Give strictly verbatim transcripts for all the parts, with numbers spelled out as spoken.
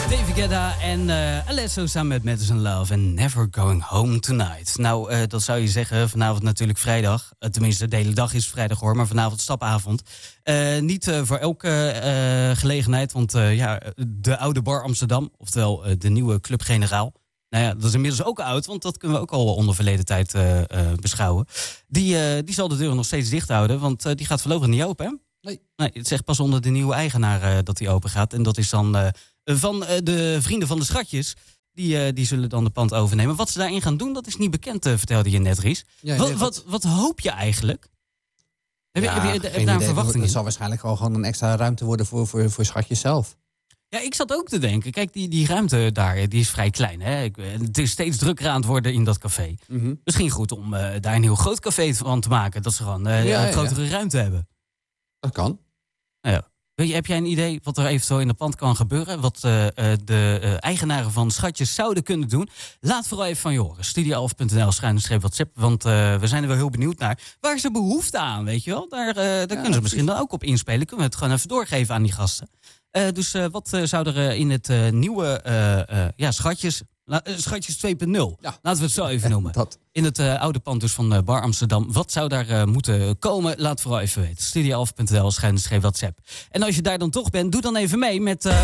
David Guetta en uh, Alesso samen met Madison Love en Never Going Home Tonight. Nou, uh, dat zou je zeggen, vanavond natuurlijk vrijdag. Uh, tenminste, de hele dag is vrijdag hoor, maar vanavond stapavond. Uh, niet uh, voor elke uh, gelegenheid, want uh, ja, de oude bar Amsterdam, oftewel uh, de nieuwe Club Generaal. Nou ja, dat is inmiddels ook oud, want dat kunnen we ook al onder verleden tijd uh, uh, beschouwen. Die, uh, die zal de deuren nog steeds dicht houden, want uh, die gaat voorlopig niet open, hè? Nee. Nee, het zegt pas onder de nieuwe eigenaar uh, dat die open gaat. En dat is dan uh, van uh, de vrienden van de schatjes. Die, uh, die zullen dan de pand overnemen. Wat ze daarin gaan doen, dat is niet bekend, uh, vertelde je net, Ries. Ja, wat, nee, wat, wat hoop je eigenlijk? Heb ja, je, heb je, heb je daar een verwachting in? Het zal waarschijnlijk wel gewoon een extra ruimte worden voor, voor, voor schatjes zelf. Ja, ik zat ook te denken. Kijk, die, die ruimte daar, die is vrij klein. Hè? Ik, het is steeds drukker aan het worden in dat café. Mm-hmm. Misschien goed om uh, daar een heel groot café van te maken. Dat ze gewoon uh, ja, een grotere ja. ruimte hebben. Dat kan. Nou ja. Heb jij een idee wat er eventueel in het pand kan gebeuren? Wat uh, de uh, eigenaren van schatjes zouden kunnen doen? Laat vooral even van je horen. studio elf punt n l schuine streep WhatsApp. Want uh, we zijn er wel heel benieuwd naar. Waar is er behoefte aan, weet je wel? Daar, uh, daar ja, kunnen ze misschien dan ook op inspelen. Kunnen we het gewoon even doorgeven aan die gasten. Uh, dus uh, wat uh, zou er uh, in het uh, nieuwe uh, uh, ja, schatjes... La, uh, schatjes twee punt nul. Ja. Laten we het zo even noemen. Dat. In het uh, oude pand dus van uh, Bar Amsterdam. Wat zou daar uh, moeten komen? Laat vooral even weten. studio elf punt n l schuine streep WhatsApp. En als je daar dan toch bent, doe dan even mee met... Uh...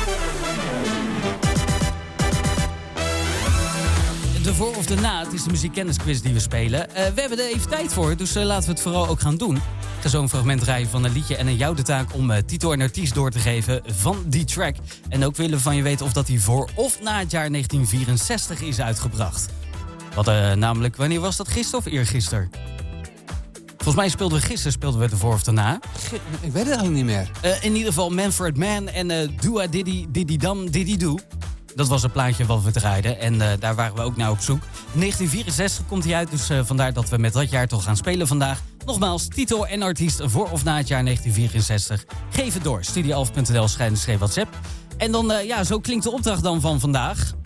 de voor of de na. Het is de muziekkennisquiz die we spelen. Uh, we hebben er even tijd voor, dus uh, laten we het vooral ook gaan doen. Ik ga zo'n fragment draaien van een liedje en aan jou de taak om uh, titel en artiest door te geven van die track. En ook willen we van je weten of dat die voor of na het jaar negentien vierenzestig is uitgebracht. Wat uh, namelijk, wanneer was dat, gisteren of eergisteren? Volgens mij speelden we gisteren speelden we de voor of de na. Ik weet het eigenlijk niet meer. Uh, in ieder geval Manfred Mann en uh, Dua Diddy Diddy Dam Diddy Doe. Dat was het plaatje wat we draaiden en uh, daar waren we ook naar op zoek. negentien vierenzestig komt hij uit, dus uh, vandaar dat we met dat jaar toch gaan spelen vandaag. Nogmaals, titel en artiest voor of na het jaar negentien vierenzestig. Geef het door, studio elf punt n l schuine streep WhatsApp. En dan, uh, ja, zo klinkt de opdracht dan van vandaag.